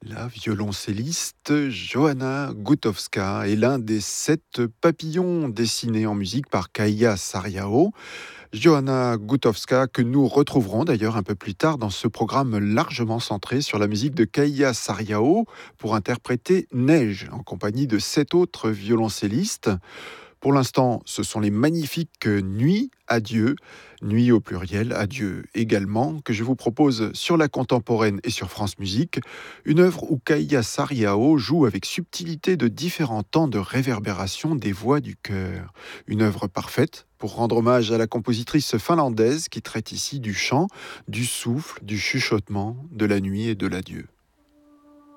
La violoncelliste Johanna Gutowska est l'un des 7 papillons dessinés en musique par Kaija Saariaho. Johanna Gutowska, que nous retrouverons d'ailleurs un peu plus tard dans ce programme largement centré sur la musique de Kaija Saariaho pour interpréter Neige en compagnie de 7 autres violoncellistes. Pour l'instant, ce sont les magnifiques Nuits à Dieu, Nuits au pluriel, à Dieu également, que je vous propose sur la contemporaine et sur France Musique, une œuvre où Kaija Saariaho joue avec subtilité de différents temps de réverbération des voix du chœur. Une œuvre parfaite pour rendre hommage à la compositrice finlandaise qui traite ici du chant, du souffle, du chuchotement, de la nuit et de l'adieu.